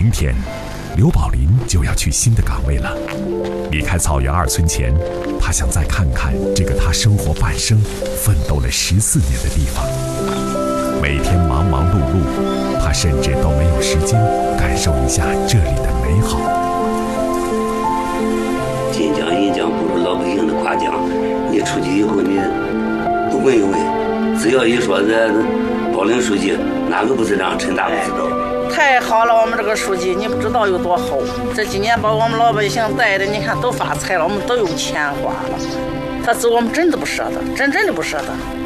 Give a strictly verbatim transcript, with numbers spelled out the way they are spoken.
明天，刘宝林就要去新的岗位了。离开草原二村前，他想再看看这个他生活半生、奋斗了十四年的地方。每天忙忙碌碌，他甚至都没有时间感受一下这里的美好。 金奖银奖不如老百姓的夸奖。你出去以后，你问一问，只要一说这宝林书记，哪个不是让陈大不知道？ 太好了，我们这个书记，你不知道有多好。这几年把我们老百姓带的，你看都发财了，我们都有钱花了。他走，我们真的不舍得，真真的不舍得。